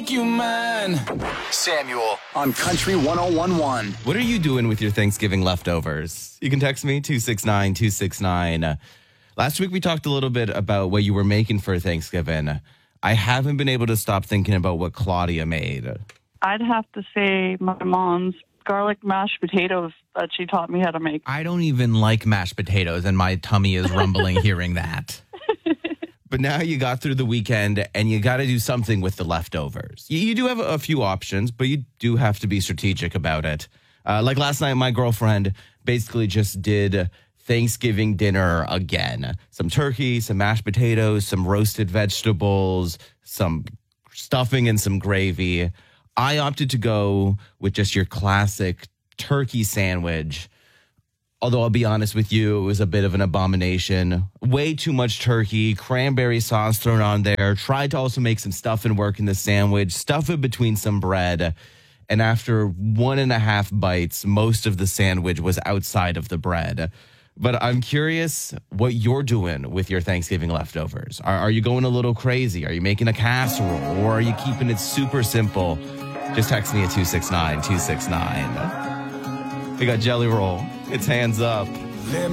make you mine. Samuel on Country 101.1. What are you doing with your Thanksgiving leftovers? You can text me, 269-269. Last week we talked a little bit about what you were making for Thanksgiving. I haven't been able to stop thinking about what Claudia made. I'd have to say my mom's garlic mashed potatoes that she taught me how to make. I don't even like mashed potatoes, and my tummy is rumbling hearing that. But now you got through the weekend, and you got to do something with the leftovers. You do have a few options, but you do have to be strategic about it. Like last night, my girlfriend basically just did Thanksgiving dinner again. Some turkey, some mashed potatoes, some roasted vegetables, some stuffing, and some gravy. I opted to go with just your classic turkey sandwich. Although I'll be honest with you, it was a bit of an abomination. Way too much turkey, cranberry sauce thrown on there. Tried to also make some stuffing work in the sandwich, stuff it between some bread. And after 1.5 bites, most of the sandwich was outside of the bread. But I'm curious what you're doing with your Thanksgiving leftovers. Are you going a little crazy? Are you making a casserole? Or are you keeping it super simple? Just text me at 269-269. We got Jelly Roll. It's Hands Up. Let